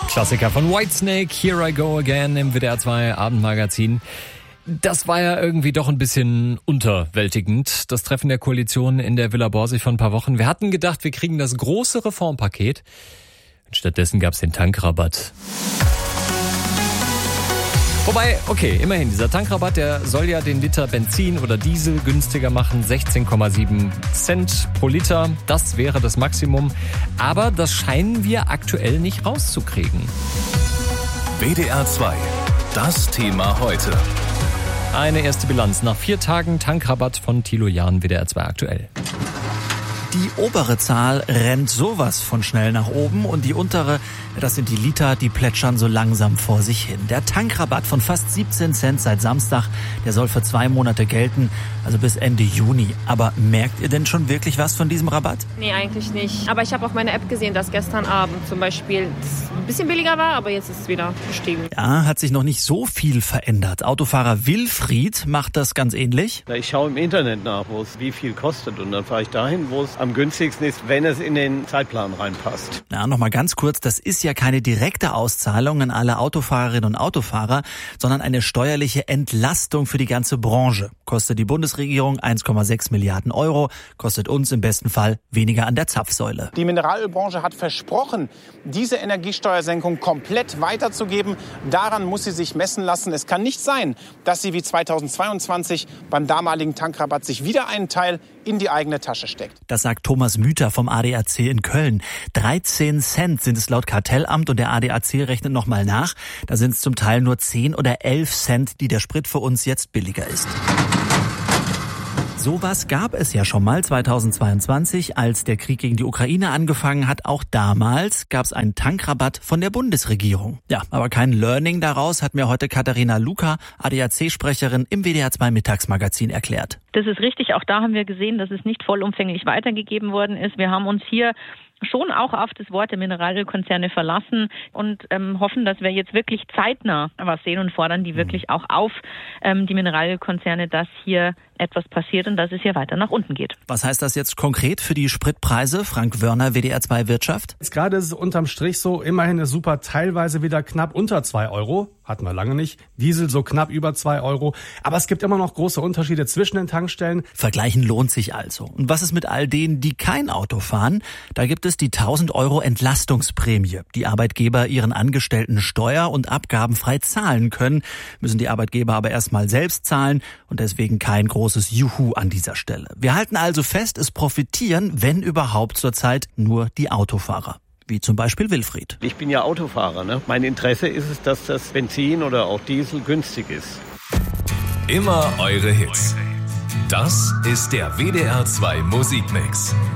Klassiker von Whitesnake, Here I Go Again im WDR 2 Abendmagazin. Das war ja irgendwie doch ein bisschen unterwältigend, das Treffen der Koalition in der Villa Borsig vor ein paar Wochen. Wir hatten gedacht, wir kriegen das große Reformpaket. Und stattdessen gab es den Tankrabatt. Wobei, okay, immerhin, dieser Tankrabatt, der soll ja den Liter Benzin oder Diesel günstiger machen, 16,7 Cent pro Liter. Das wäre das Maximum. Aber das scheinen wir aktuell nicht rauszukriegen. WDR 2, das Thema heute. Eine erste Bilanz nach 4 Tagen Tankrabatt von Thilo Jahn, WDR 2 aktuell. Die obere Zahl rennt sowas von schnell nach oben und die untere, das sind die Liter, die plätschern so langsam vor sich hin. Der Tankrabatt von fast 17 Cent seit Samstag, der soll für 2 Monate gelten, also bis Ende Juni. Aber merkt ihr denn schon wirklich was von diesem Rabatt? Nee, eigentlich nicht. Aber ich habe auf meiner App gesehen, dass gestern Abend zum Beispiel es ein bisschen billiger war, aber jetzt ist es wieder gestiegen. Ja, hat sich noch nicht so viel verändert. Autofahrer Wilfried macht das ganz ähnlich. Ich schaue im Internet nach, wie viel kostet und dann fahre ich dahin, wo es am günstigsten ist, wenn es in den Zeitplan reinpasst. Ja, nochmal ganz kurz, das ist ja keine direkte Auszahlung an alle Autofahrerinnen und Autofahrer, sondern eine steuerliche Entlastung für die ganze Branche. Kostet die Bundesregierung 1,6 Milliarden Euro, kostet uns im besten Fall weniger an der Zapfsäule. Die Mineralölbranche hat versprochen, diese Energiesteuersenkung komplett weiterzugeben. Daran muss sie sich messen lassen. Es kann nicht sein, dass sie wie 2022 beim damaligen Tankrabatt sich wieder einen Teil in die eigene Tasche steckt. Das sagt Thomas Müther vom ADAC in Köln. 13 Cent sind es laut Kartellamt und der ADAC rechnet nochmal nach. Da sind es zum Teil nur 10 oder 11 Cent, die der Sprit für uns jetzt billiger ist. Sowas gab es ja schon mal 2022, als der Krieg gegen die Ukraine angefangen hat. Auch damals gab es einen Tankrabatt von der Bundesregierung. Ja, aber kein Learning daraus hat mir heute Katharina Luca, ADAC-Sprecherin im WDR 2 Mittagsmagazin erklärt. Das ist richtig. Auch da haben wir gesehen, dass es nicht vollumfänglich weitergegeben worden ist. Wir haben uns hier schon auch auf das Wort der Mineralölkonzerne verlassen und hoffen, dass wir jetzt wirklich zeitnah was sehen und fordern die wirklich auch auf, die Mineralölkonzerne, dass hier etwas passiert und dass es hier weiter nach unten geht. Was heißt das jetzt konkret für die Spritpreise? Frank Wörner, WDR 2 Wirtschaft. Jetzt gerade ist es unterm Strich so, immerhin ist super teilweise wieder knapp unter 2 Euro. Hatten wir lange nicht. Diesel so knapp über 2 Euro. Aber es gibt immer noch große Unterschiede zwischen den Tankstellen. Vergleichen lohnt sich also. Und was ist mit all denen, die kein Auto fahren? Da gibt es die 1.000 Euro Entlastungsprämie. Die Arbeitgeber ihren Angestellten steuer- und abgabenfrei zahlen können, müssen die Arbeitgeber aber erstmal selbst zahlen und deswegen kein großes Juhu an dieser Stelle. Wir halten also fest, es profitieren, wenn überhaupt zurzeit, nur die Autofahrer. Wie zum Beispiel Wilfried. Ich bin ja Autofahrer, ne? Mein Interesse ist es, dass das Benzin oder auch Diesel günstig ist. Immer eure Hits. Das ist der WDR 2 Musikmix.